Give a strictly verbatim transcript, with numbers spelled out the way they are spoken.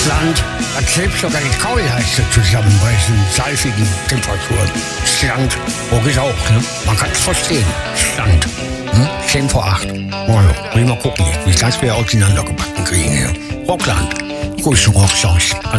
Land, hat selbst sogar die Kaulleiste zusammenbrechen, salzigen Temperaturen. Stand, logisch auch, ne? Man kann es verstehen. Stand. Hm? zehn vor acht. Oh ja, will mal gucken, wie das wir auseinandergebacken kriegen hier. Rockland. Grüße Rockchance.